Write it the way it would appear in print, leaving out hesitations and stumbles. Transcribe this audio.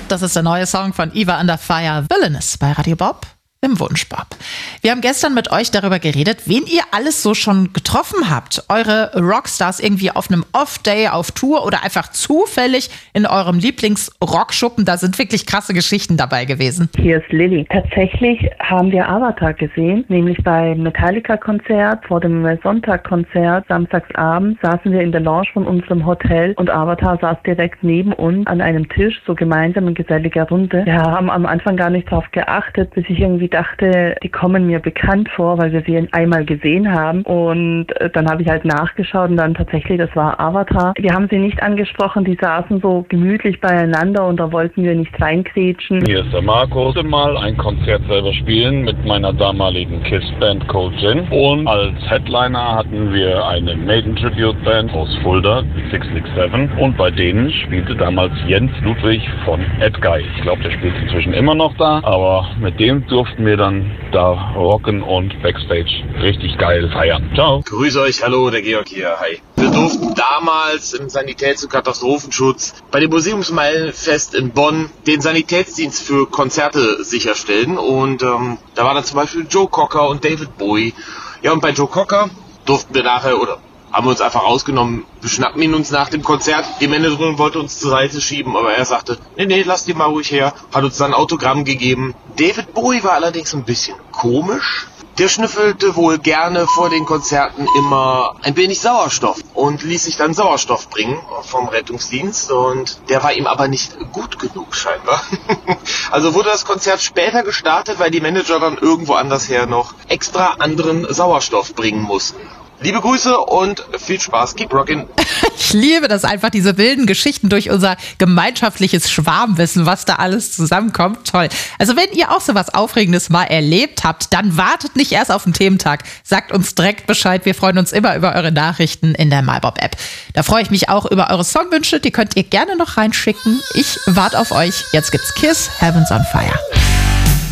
Das ist der neue Song von Eva Under Fire, Villainous bei Radio Bob im Wunschbob. Wir haben gestern mit euch darüber geredet, wen ihr alles so schon getroffen habt. Eure Rockstars irgendwie auf einem Off-Day auf Tour oder einfach zufällig in eurem Lieblings-Rockschuppen. Da sind wirklich krasse Geschichten dabei gewesen. Hier ist Lilly. Tatsächlich haben wir Avatar gesehen, nämlich beim Metallica-Konzert, vor dem Sonntag-Konzert, samstagsabend, saßen wir in der Lounge von unserem Hotel und Avatar saß direkt neben uns an einem Tisch, so gemeinsam in geselliger Runde. Wir haben am Anfang gar nicht drauf geachtet, bis ich irgendwie dachte, die kommen mir bekannt vor, weil wir sie einmal gesehen haben. Und dann habe ich halt nachgeschaut und dann tatsächlich, das war Avatar. Wir haben sie nicht angesprochen, die saßen so gemütlich beieinander und da wollten wir nicht reinkrätschen. Hier ist der Marco. Mal ein Konzert selber spielen mit meiner damaligen KISS-Band Cold Gin. Und als Headliner hatten wir eine Maiden-Tribute-Band aus Fulda, 667. Und bei denen spielte damals Jens Ludwig von Ed Guy. Ich glaube, der spielt inzwischen immer noch da, aber mit dem durften wir dann da rocken und Backstage richtig geil feiern. Ciao. Grüße euch, hallo, der Georg hier, hi. Wir durften damals im Sanitäts- und Katastrophenschutz bei dem Museumsmeilenfest in Bonn den Sanitätsdienst für Konzerte sicherstellen und da war dann zum Beispiel Joe Cocker und David Bowie. Ja, und bei Joe Cocker durften wir nachher, oder haben wir uns einfach rausgenommen, wir schnappen ihn uns nach dem Konzert, die Managerin wollte uns zur Seite schieben, aber er sagte, nee, lass die mal ruhig her, hat uns dann ein Autogramm gegeben. David Bowie war allerdings ein bisschen komisch. Der schnüffelte wohl gerne vor den Konzerten immer ein wenig Sauerstoff und ließ sich dann Sauerstoff bringen vom Rettungsdienst und der war ihm aber nicht gut genug scheinbar. Also wurde das Konzert später gestartet, weil die Manager dann irgendwo anders her noch extra anderen Sauerstoff bringen mussten. Liebe Grüße und viel Spaß. Keep rockin'. Ich liebe das einfach, diese wilden Geschichten durch unser gemeinschaftliches Schwarmwissen, was da alles zusammenkommt. Toll. Also wenn ihr auch sowas Aufregendes mal erlebt habt, dann wartet nicht erst auf den Thementag. Sagt uns direkt Bescheid. Wir freuen uns immer über eure Nachrichten in der MyBob-App. Da freue ich mich auch über eure Songwünsche. Die könnt ihr gerne noch reinschicken. Ich warte auf euch. Jetzt gibt's Kiss, Heaven's on Fire.